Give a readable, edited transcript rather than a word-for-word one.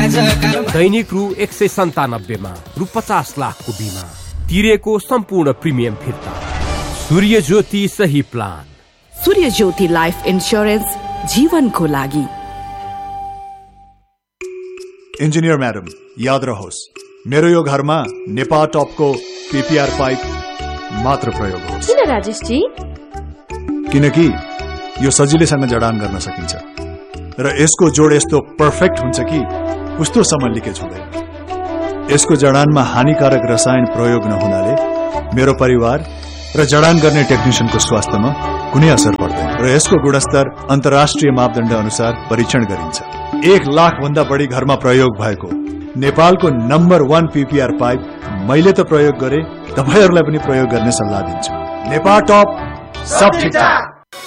दैनिक रु 197 मा रु 50 लाखको बीमा तिरेको सम्पूर्ण प्रिमियम फिर्ता। सूर्य ज्योति सही प्लान। सूर्य ज्योति लाइफ इन्स्योरेन्स, जीवनको लागि। इन्जिनियर म्याडम, याद रहोस्, मेरो यो घरमा नेपाल टपको पीपीआर पाइप मात्र प्रयोग होस्। किन राजेश जी? किनकि यो सजिलैसँग जडान गर्न सकिन्छ र यसको जोड यस्तो पर्फेक्ट हुन्छ कि कस्तोसम्म लिकेज हुँदैन। यसको जडानमा हानिकारक रसायन प्रयोग नहुनाले मेरो परिवार र जडान गर्ने टेक्निशियनको स्वास्थ्यमा कुनै असर पर्दैन र यसको गुणस्तर अन्तर्राष्ट्रिय मापदण्ड अनुसार परीक्षण गरिन्छ। 1 लाख भन्दा बढी घरमा प्रयोग भएको नेपालको नम्बर 1 पीपीआर पाइप मैले त प्रयोग गरे, तपाईहरुलाई पनि प्रयोग गर्ने सल्लाह दिन्छु। नेपाल टप सब ठिकठाक।